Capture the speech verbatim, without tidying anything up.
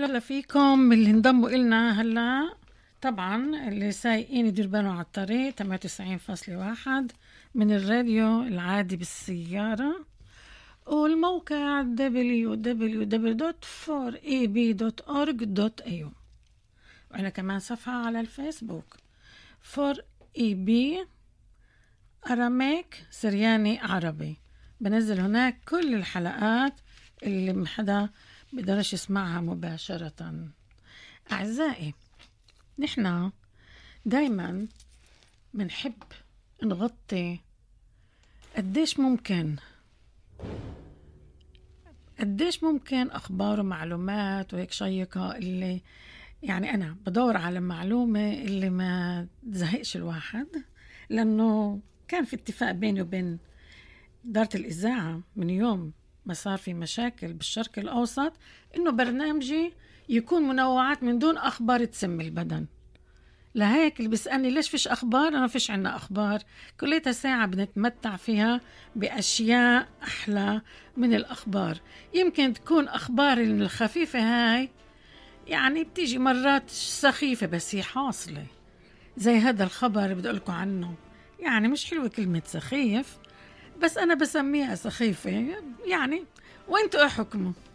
وسهلا فيكم اللي انضموا إلنا هلا. طبعا اللي سايقين يدير بالهم على الطريق ثمانية وتسعين فاصلة واحد من الراديو العادي بالسيارة، والموقع دبليو دبليو دبليو دوت فور اي بي دوت اورج دوت اي يو، وإحنا كمان صفحة على الفيسبوك فور اي بي أراميك سرياني عربي. بنزل هناك كل الحلقات اللي محدا بقدرش يسمعها مباشرة. أعزائي، نحنا دايما بنحب نغطي قديش ممكن قديش ممكن أخبار ومعلومات وهيك شيقة، اللي يعني أنا بدور على معلومة اللي ما تزهقش الواحد، لأنه كان في اتفاق بيني وبين إدارة الإذاعة من يوم ما صار في مشاكل بالشرق الأوسط إنه برنامجي يكون منوعات من دون أخبار تسمي البدن. لهيك اللي بيسألني ليش فيش أخبار، أنا فيش عنا أخبار، كليتها ساعة بنتمتع فيها بأشياء أحلى من الأخبار. يمكن تكون أخبار الخفيفة هاي يعني بتيجي مرات سخيفة، بس هي حاصلة، زي هذا الخبر اللي بدي أقولكم عنه. يعني مش حلوة كلمة سخيف، بس أنا بسميها سخيفة يعني، وانتوا احكموا.